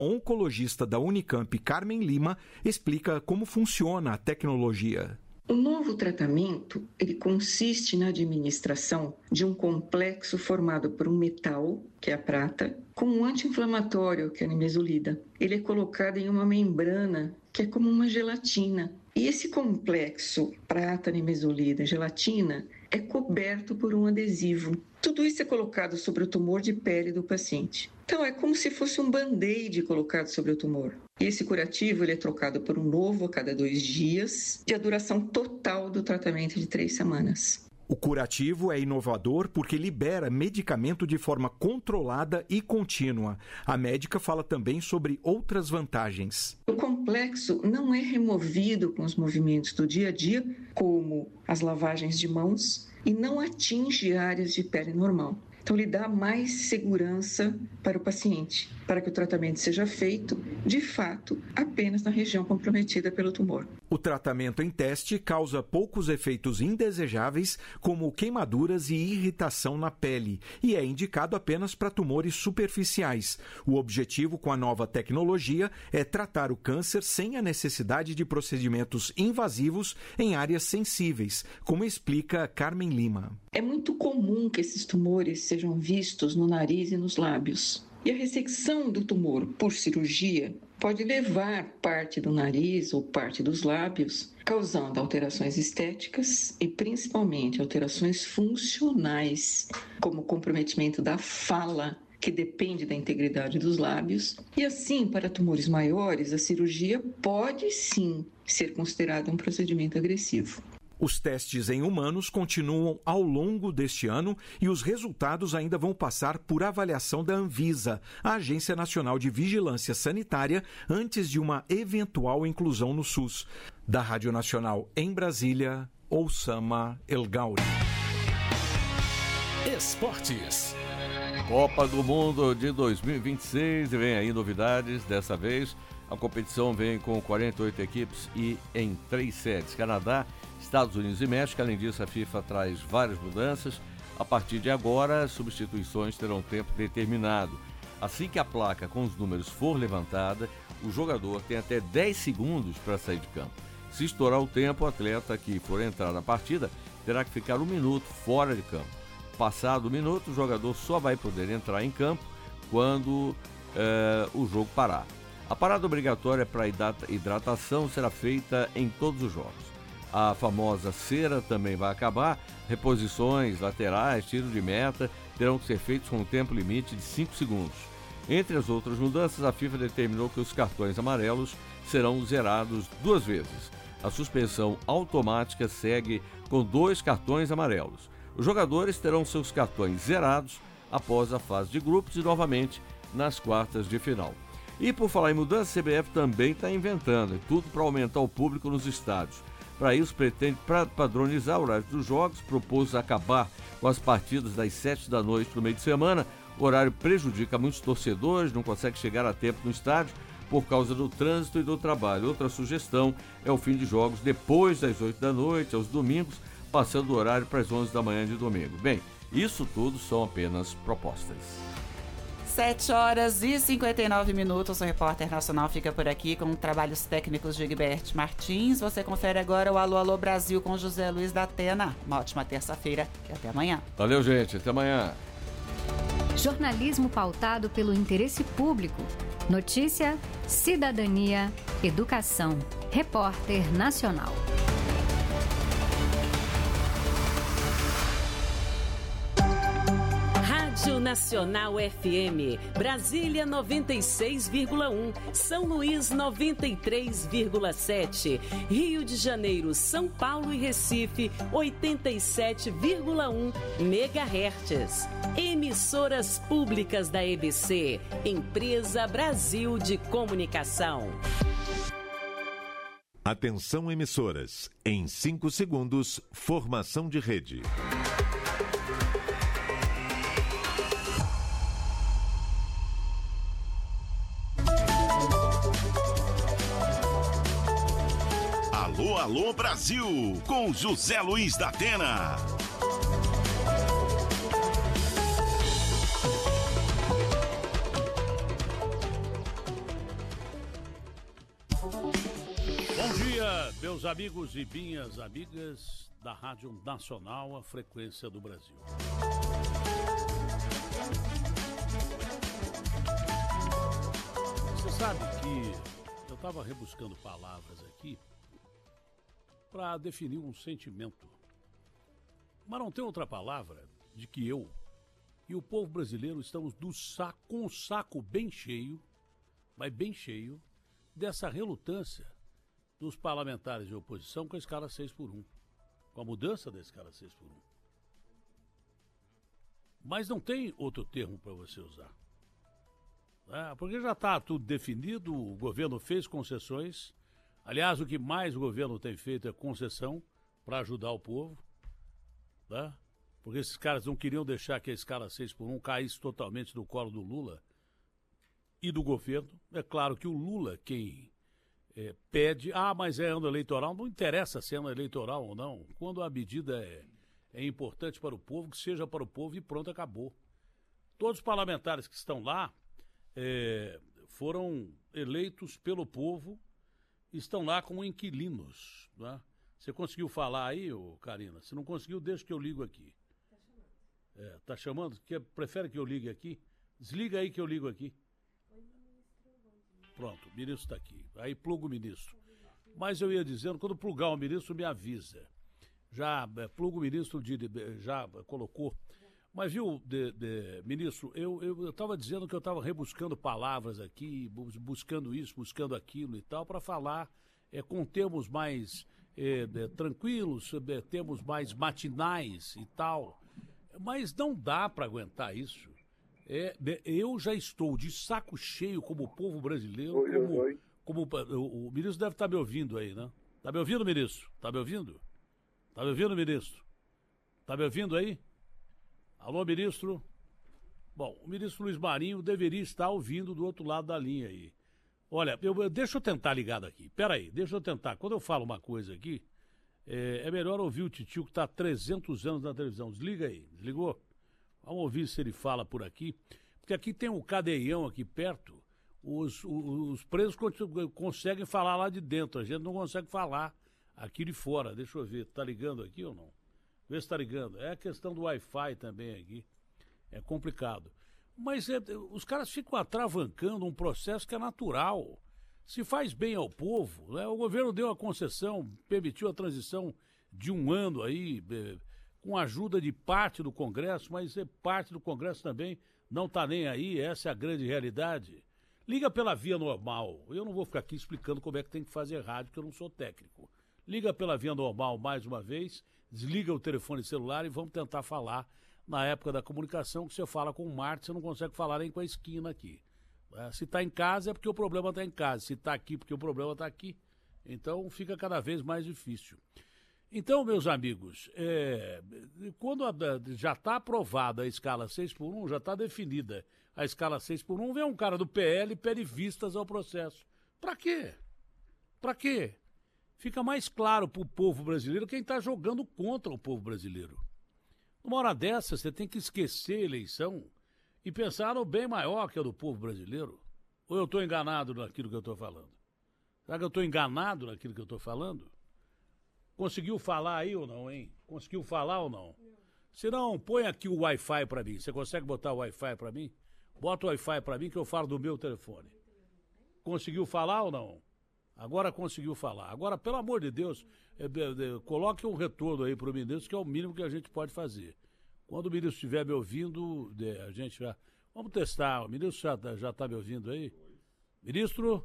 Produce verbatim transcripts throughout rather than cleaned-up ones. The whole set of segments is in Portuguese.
oncologista da Unicamp, Carmen Lima, explica como funciona a tecnologia. O novo tratamento, ele consiste na administração de um complexo formado por um metal, que é a prata, com um anti-inflamatório, que é a nimesulida. Ele é colocado em uma membrana, que é como uma gelatina. E esse complexo prata, nimesulida, gelatina, é coberto por um adesivo. Tudo isso é colocado sobre o tumor de pele do paciente. Então, é como se fosse um band-aid colocado sobre o tumor. E esse curativo ele é trocado por um novo a cada dois dias, e a duração total do tratamento é de três semanas. O curativo é inovador porque libera medicamento de forma controlada e contínua. A médica fala também sobre outras vantagens. O complexo não é removido com os movimentos do dia a dia, como as lavagens de mãos, e não atinge áreas de pele normal. Então, ele dá mais segurança para o paciente, para que o tratamento seja feito, de fato, apenas na região comprometida pelo tumor. O tratamento em teste causa poucos efeitos indesejáveis, como queimaduras e irritação na pele, e é indicado apenas para tumores superficiais. O objetivo com a nova tecnologia é tratar o câncer sem a necessidade de procedimentos invasivos em áreas sensíveis, como explica Carmen Lima. É muito comum que esses tumores sejam vistos no nariz e nos lábios. E a ressecção do tumor por cirurgia pode levar parte do nariz ou parte dos lábios, causando alterações estéticas e principalmente alterações funcionais, como comprometimento da fala, que depende da integridade dos lábios. E assim, para tumores maiores, a cirurgia pode sim ser considerada um procedimento agressivo. Os testes em humanos continuam ao longo deste ano e os resultados ainda vão passar por avaliação da Anvisa, a Agência Nacional de Vigilância Sanitária, antes de uma eventual inclusão no SUS. Da Rádio Nacional em Brasília, Oussama El Gauri. Esportes. Copa do Mundo de dois mil e vinte e seis, e vem aí novidades. Dessa vez, a competição vem com quarenta e oito equipes e em três sedes. Canadá, Estados Unidos e México. Além disso, a FIFA traz várias mudanças. A partir de agora, as substituições terão tempo determinado. Assim que a placa com os números for levantada, o jogador tem até dez segundos para sair de campo. Se estourar o tempo, o atleta que for entrar na partida terá que ficar um minuto fora de campo. Passado o minuto, o jogador só vai poder entrar em campo quando eh, o jogo parar. A parada obrigatória para hidratação será feita em todos os jogos. A famosa cera também vai acabar. Reposições, laterais, tiro de meta terão que ser feitos com um tempo limite de cinco segundos. Entre as outras mudanças, a FIFA determinou que os cartões amarelos serão zerados duas vezes. A suspensão automática segue com dois cartões amarelos. Os jogadores terão seus cartões zerados após a fase de grupos e novamente nas quartas de final. E por falar em mudança, a C B F também está inventando, tudo para aumentar o público nos estádios. Para isso, pretende padronizar o horário dos jogos, propôs acabar com as partidas das sete da noite no meio de semana. O horário prejudica muitos torcedores, não consegue chegar a tempo no estádio por causa do trânsito e do trabalho. Outra sugestão é o fim de jogos depois das oito da noite, aos domingos, passando o horário para as onze da manhã de domingo. Bem, isso tudo são apenas propostas. sete horas e cinquenta e nove minutos, o Repórter Nacional fica por aqui com trabalhos técnicos de Egberto Martins. Você confere agora o Alô Alô Brasil com José Luiz da Atena. Uma ótima terça-feira e até amanhã. Valeu, gente. Até amanhã. Jornalismo pautado pelo interesse público. Notícia, cidadania, educação. Repórter Nacional. Rádio Nacional F M, Brasília noventa e seis vírgula um, São Luís noventa e três vírgula sete, Rio de Janeiro, São Paulo e Recife oitenta e sete vírgula um megahertz. Emissoras públicas da E B C, Empresa Brasil de Comunicação. Atenção, emissoras. Em cinco segundos, formação de rede. Alô, alô, Brasil, com José Luiz da Atena. Bom dia, meus amigos e minhas amigas da Rádio Nacional, a frequência do Brasil. Você sabe que eu estava rebuscando palavras aqui para definir um sentimento. Mas não tem outra palavra de que eu e o povo brasileiro estamos do saco, com o saco bem cheio, mas bem cheio, dessa relutância dos parlamentares de oposição com a escala seis por um, com a mudança da escala seis por um. Mas não tem outro termo para você usar. É, porque já está tudo definido, o governo fez concessões. Aliás, o que mais o governo tem feito é concessão para ajudar o povo. Né? Porque esses caras não queriam deixar que a escala seis por um caísse totalmente no colo do Lula e do governo. É claro que o Lula, quem é, pede, ah, mas é ano eleitoral, não interessa se é ano eleitoral ou não. Quando a medida é, é importante para o povo, que seja para o povo e pronto, acabou. Todos os parlamentares que estão lá é, foram eleitos pelo povo, estão lá como inquilinos. Né? Você conseguiu falar aí, ô Karina? Se não conseguiu, deixa que eu ligo aqui. É, tá chamando? Quer, prefere que eu ligue aqui? Desliga aí que eu ligo aqui. Pronto, o ministro está aqui. Aí pluga o ministro. Mas eu ia dizendo, quando plugar o ministro, me avisa. Já é, pluga o ministro, de, de, já colocou. Mas viu, de, de, ministro, eu estava dizendo que eu estava rebuscando palavras aqui, buscando isso, buscando aquilo e tal, para falar é, com termos mais é, é, tranquilos, é, termos mais matinais e tal. Mas não dá para aguentar isso. É, eu já estou de saco cheio como povo brasileiro. Oi, como, oi. como o, o ministro deve estar me ouvindo aí, né? Tá me ouvindo, ministro? Tá me ouvindo? Tá me ouvindo, ministro? Tá me ouvindo aí? Alô, ministro? Bom, o ministro Luiz Marinho deveria estar ouvindo do outro lado da linha aí. Olha, eu, deixa eu tentar ligado aqui. Pera aí, deixa eu tentar. Quando eu falo uma coisa aqui, é, é melhor ouvir o titio que está há trezentos anos na televisão. Desliga aí. Desligou? Vamos ouvir se ele fala por aqui. Porque aqui tem um cadeião aqui perto. Os, os, os presos conseguem falar lá de dentro. A gente não consegue falar aqui de fora. Deixa eu ver. Tá ligando aqui ou não? Vê se tá ligando. É a questão do Wi-Fi também aqui. É complicado. Mas é, os caras ficam atravancando um processo que é natural. Se faz bem ao povo, né? O governo deu a concessão, permitiu a transição de um ano aí, é, com a ajuda de parte do Congresso, mas é, parte do Congresso também não está nem aí, essa é a grande realidade. Liga pela via normal. Eu não vou ficar aqui explicando como é que tem que fazer rádio, porque eu não sou técnico. Liga pela via normal mais uma vez, desliga o telefone celular e vamos tentar falar. Na época da comunicação, que você fala com o Marte, você não consegue falar nem com a esquina aqui. Se está em casa é porque o problema está em casa, se está aqui porque o problema está aqui. Então fica cada vez mais difícil. Então, meus amigos, é, quando a, já está aprovada a escala seis por um, já está definida a escala seis por um, vem um cara do P L e pede vistas ao processo. Para quê? Para quê? Fica mais claro para o povo brasileiro quem está jogando contra o povo brasileiro. Numa hora dessa, você tem que esquecer a eleição e pensar no bem maior que é do povo brasileiro. Ou eu estou enganado naquilo que eu estou falando? Será que eu estou enganado naquilo que eu estou falando? Conseguiu falar aí ou não, hein? Conseguiu falar ou não? Se não, põe aqui o Wi-Fi para mim. Você consegue botar o Wi-Fi para mim? Bota o Wi-Fi para mim que eu falo do meu telefone. Conseguiu falar ou não? Agora conseguiu falar. Agora, pelo amor de Deus, é, é, é, coloque um retorno aí para o ministro, que é o mínimo que a gente pode fazer. Quando o ministro estiver me ouvindo, é, a gente já... Vamos testar. O ministro já, já está me ouvindo aí? Ministro?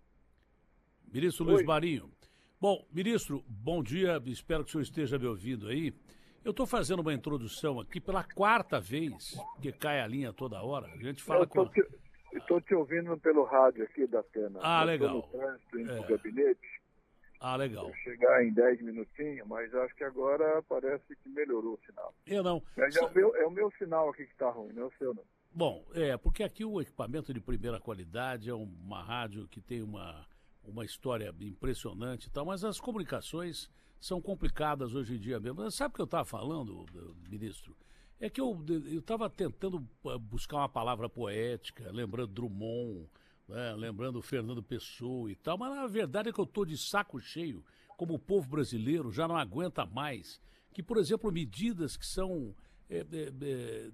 Ministro Luiz Marinho. Bom, ministro, bom dia. Espero que o senhor esteja me ouvindo aí. Eu estou fazendo uma introdução aqui pela quarta vez, porque cai a linha toda hora. A gente fala com... Estou te ouvindo pelo rádio aqui da Pena. Ah, legal. Estou no trânsito, indo é. pro gabinete. Ah, legal. Vou chegar em dez minutinhos, mas acho que agora parece que melhorou o sinal. Eu não. Mas é, o meu, é o meu sinal aqui que está ruim, não é o seu não. Bom, é, porque aqui o equipamento de primeira qualidade, é uma rádio que tem uma, uma história impressionante e tal, mas as comunicações são complicadas hoje em dia mesmo. Sabe o que eu estava falando, ministro? É que eu estava tentando buscar uma palavra poética, lembrando Drummond, né, lembrando o Fernando Pessoa e tal, mas a verdade é que eu estou de saco cheio, como o povo brasileiro já não aguenta mais, que, por exemplo, medidas que são é, é, é,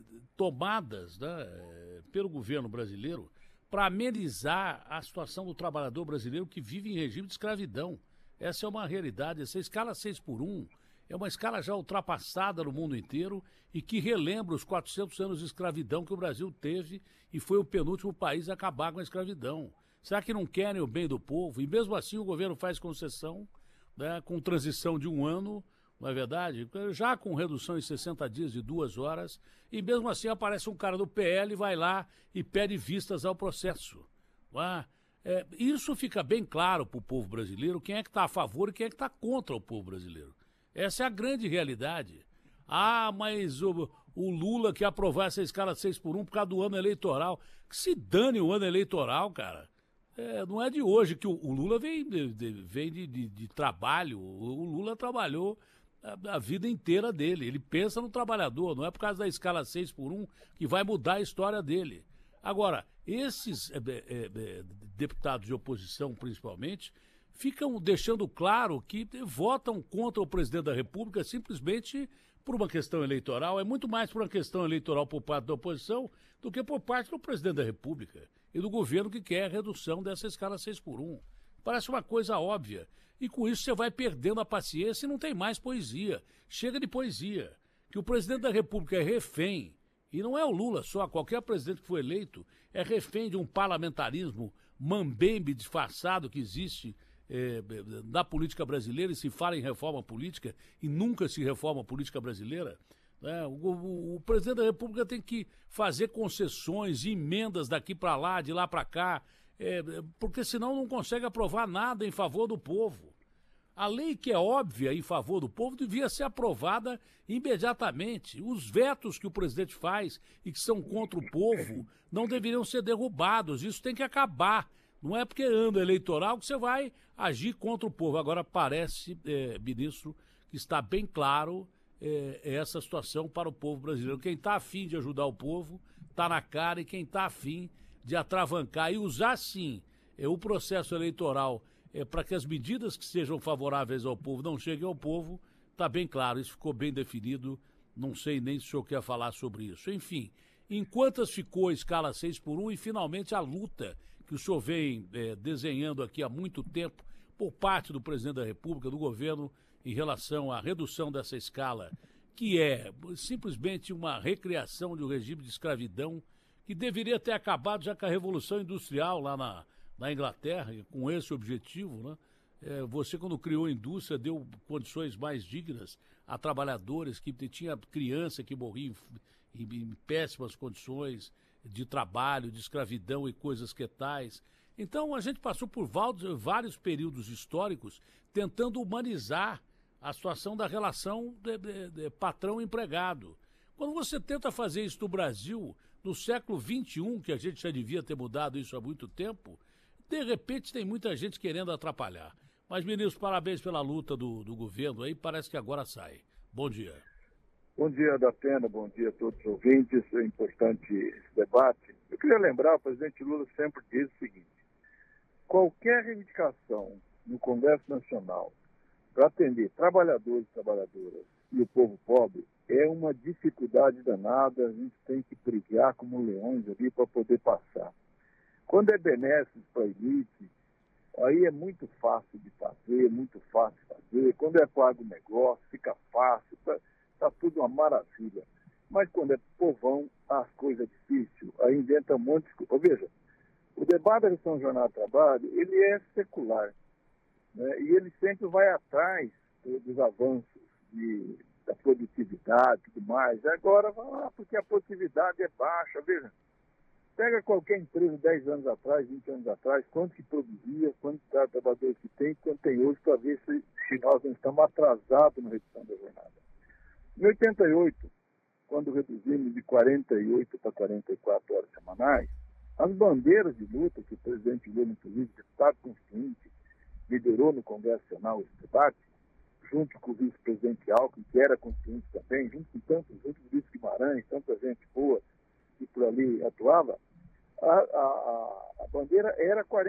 tomadas, né, pelo governo brasileiro para amenizar a situação do trabalhador brasileiro que vive em regime de escravidão. Essa é uma realidade. Essa escala seis por um é uma escala já ultrapassada no mundo inteiro e que relembra os quatrocentos anos de escravidão que o Brasil teve e foi o penúltimo país a acabar com a escravidão. Será que não querem o bem do povo? E mesmo assim o governo faz concessão, né, com transição de um ano, não é verdade? Já com redução em sessenta dias de duas horas, e mesmo assim aparece um cara do P L e vai lá e pede vistas ao processo. Não é? É, isso fica bem claro para o povo brasileiro, quem é que está a favor e quem é que está contra o povo brasileiro. Essa é a grande realidade. Ah, mas o, o Lula quer aprovar essa escala seis por um por causa do ano eleitoral. Que se dane o ano eleitoral, cara. É, não é de hoje que o, o Lula vem, de, de, vem de, de, de trabalho. O, o Lula trabalhou a, a vida inteira dele. Ele pensa no trabalhador, não é por causa da escala seis por um que vai mudar a história dele. Agora, esses é, é, é, deputados de oposição, principalmente, ficam deixando claro que votam contra o presidente da República simplesmente por uma questão eleitoral. É muito mais por uma questão eleitoral por parte da oposição do que por parte do presidente da República e do governo que quer a redução dessa escala seis por um. Parece uma coisa óbvia. E com isso você vai perdendo a paciência e não tem mais poesia. Chega de poesia. Que o presidente da República é refém. E não é o Lula só, qualquer presidente que foi eleito é refém de um parlamentarismo mambembe disfarçado que existe é, na política brasileira e se fala em reforma política e nunca se reforma a política brasileira. Né? O, o, o presidente da República tem que fazer concessões, emendas daqui para lá, de lá para cá, é, porque senão não consegue aprovar nada em favor do povo. A lei que é óbvia em favor do povo devia ser aprovada imediatamente. Os vetos que o presidente faz e que são contra o povo não deveriam ser derrubados. Isso tem que acabar. Não é porque é ano eleitoral que você vai agir contra o povo. Agora parece, é, ministro, que está bem claro é, essa situação para o povo brasileiro. Quem está afim de ajudar o povo está na cara e quem está afim de atravancar e usar, sim, é, o processo eleitoral É, para que as medidas que sejam favoráveis ao povo não cheguem ao povo, está bem claro, isso ficou bem definido, não sei nem se o senhor quer falar sobre isso. Enfim, em quantas ficou a escala seis por um e finalmente a luta que o senhor vem é, desenhando aqui há muito tempo por parte do presidente da República, do governo, em relação à redução dessa escala, que é simplesmente uma recriação de um regime de escravidão que deveria ter acabado já com a Revolução Industrial lá na... na Inglaterra, com esse objetivo, né? É, você, quando criou a indústria, deu condições mais dignas a trabalhadores, que tinha criança que morria em, em, em péssimas condições de trabalho, de escravidão e coisas que tais. Então, a gente passou por vários períodos históricos tentando humanizar a situação da relação de, de, de patrão-empregado. Quando você tenta fazer isso no Brasil, no século vinte e um, que a gente já devia ter mudado isso há muito tempo, de repente tem muita gente querendo atrapalhar. Mas, ministro, parabéns pela luta do, do governo aí, parece que agora sai. Bom dia. Bom dia, Datena, bom dia a todos os ouvintes. É importante esse debate. Eu queria lembrar, o presidente Lula sempre diz o seguinte: qualquer reivindicação no Congresso Nacional para atender trabalhadores e trabalhadoras e o povo pobre é uma dificuldade danada, a gente tem que brigar como leões ali para poder passar. Quando é benéfico para a elite, aí é muito fácil de fazer, muito fácil de fazer. Quando é pago o negócio, fica fácil, está tá tudo uma maravilha. Mas quando é povão, as coisas difíceis, aí inventa um monte de desculpa. Veja, o debate da redução da jornada de trabalho, ele é secular, né? E ele sempre vai atrás dos avanços de, da produtividade e tudo mais. Agora, ah, porque a produtividade é baixa, veja. Pega qualquer empresa dez anos atrás, vinte anos atrás, quanto que produzia, quantos trabalhadores que tem, quanto tem hoje, para ver se, se nós não estamos atrasados na redução da jornada. Em oitenta e oito, quando reduzimos de quarenta e oito para quarenta e quatro horas semanais, as bandeiras de luta que o presidente Lula, inclusive, deputado constituinte, liderou no Congresso Nacional esse debate, junto com o vice-presidente Alckmin, que era constituinte também, junto com tantos, junto com o vice Guimarães, tanta gente boa, que por ali atuava, a, a, A bandeira era quarenta